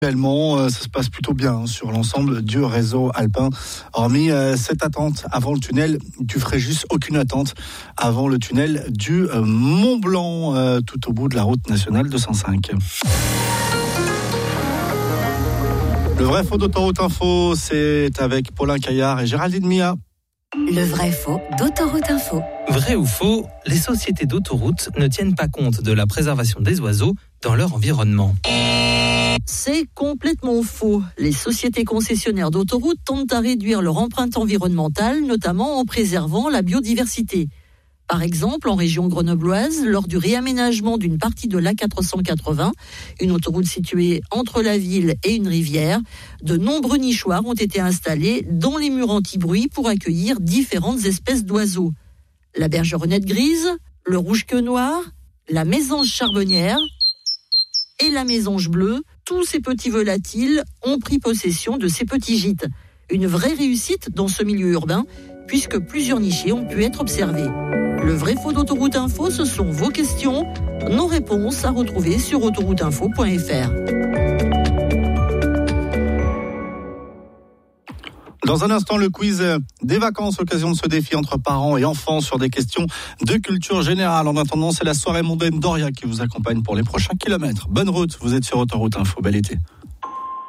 Actuellement, ça se passe plutôt bien sur l'ensemble du réseau alpin. Hormis cette attente avant le tunnel du Fréjus, aucune attente avant le tunnel du Mont Blanc, tout au bout de la route nationale 205. Le vrai faux d'Autoroute Info, c'est avec Paulin Caillard et Géraldine Mia. Le vrai faux d'Autoroute Info. Vrai ou faux, les sociétés d'autoroutes ne tiennent pas compte de la préservation des oiseaux dans leur environnement. C'est complètement faux. Les sociétés concessionnaires d'autoroutes tentent à réduire leur empreinte environnementale, notamment en préservant la biodiversité. Par exemple, en région grenobloise, lors du réaménagement d'une partie de l'A480, une autoroute située entre la ville et une rivière, de nombreux nichoirs ont été installés dans les murs anti-bruit pour accueillir différentes espèces d'oiseaux. La bergeronnette grise, le rouge-queue noir, la mésange charbonnière et la mésange bleue, tous ces petits volatiles ont pris possession de ces petits gîtes. Une vraie réussite dans ce milieu urbain, puisque plusieurs nichés ont pu être observés. Le vrai faux d'Autoroute Info, ce sont vos questions, nos réponses à retrouver sur autorouteinfo.fr. Dans un instant, le quiz des vacances, occasion de ce défi entre parents et enfants sur des questions de culture générale. En attendant, c'est la soirée mondaine d'Oria qui vous accompagne pour les prochains kilomètres. Bonne route, vous êtes sur Autoroute Info, bel été.